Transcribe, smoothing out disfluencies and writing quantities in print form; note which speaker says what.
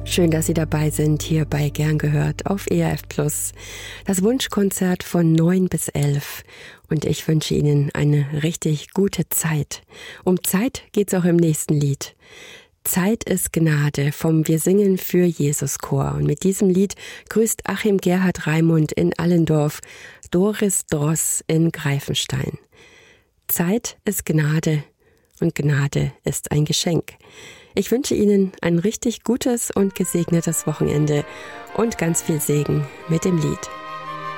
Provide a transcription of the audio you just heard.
Speaker 1: Schön, dass Sie dabei sind, hier bei Gern gehört auf ERF Plus. Das Wunschkonzert von 9 bis 11. Und ich wünsche Ihnen eine richtig gute Zeit. Um Zeit geht's auch im nächsten Lied. Zeit ist Gnade vom Wir singen für Jesus Chor. Und mit diesem Lied grüßt Achim Gerhard Raimund in Allendorf, Doris Dross in Greifenstein. Zeit ist Gnade und Gnade ist ein Geschenk. Ich wünsche Ihnen ein richtig gutes und gesegnetes Wochenende und ganz viel Segen mit dem Lied.